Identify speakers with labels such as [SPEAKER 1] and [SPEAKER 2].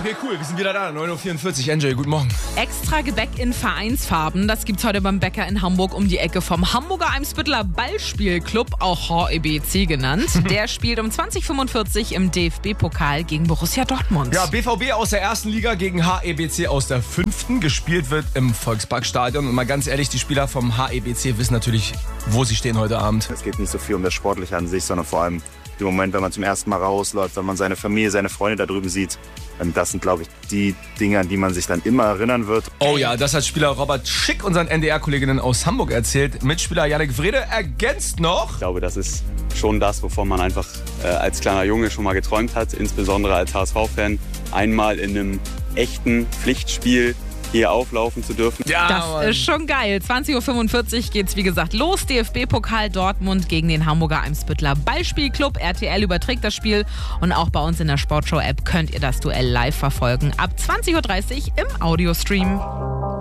[SPEAKER 1] Okay, cool, wir sind wieder da. 9.44 Uhr. NJ, guten Morgen.
[SPEAKER 2] Extra Gebäck in Vereinsfarben, das gibt's heute beim Bäcker in Hamburg um die Ecke vom Hamburger Eimsbütteler Ballspielclub, auch HEBC genannt. Der spielt um 20:45 im DFB-Pokal gegen Borussia Dortmund.
[SPEAKER 1] Ja, BVB aus der ersten Liga gegen HEBC aus der 5. Gespielt wird im Volksparkstadion. Und mal ganz ehrlich, die Spieler vom HEBC wissen natürlich, wo sie stehen heute Abend.
[SPEAKER 3] Es geht nicht so viel um das Sportliche an sich, sondern vor allem im Moment, wenn man zum ersten Mal rausläuft, wenn man seine Familie, seine Freunde da drüben sieht. Das sind, glaube ich, die Dinge, an die man sich dann immer erinnern wird.
[SPEAKER 1] Oh ja, das hat Spieler Robert Schick unseren NDR-Kolleginnen aus Hamburg erzählt. Mitspieler Jannik Wrede ergänzt noch:
[SPEAKER 4] Ich glaube, das ist schon das, wovon man einfach als kleiner Junge schon mal geträumt hat, insbesondere als HSV-Fan, einmal in einem echten Pflichtspiel hier auflaufen zu dürfen.
[SPEAKER 1] Ja,
[SPEAKER 2] Das
[SPEAKER 1] Mann.
[SPEAKER 2] ist schon geil. 20:45 Uhr geht's wie gesagt los. DFB-Pokal Dortmund gegen den Hamburger Eimsbütteler Ballspielclub. RTL überträgt das Spiel und auch bei uns in der Sportshow-App könnt ihr das Duell live verfolgen. Ab 20:30 Uhr im Audiostream.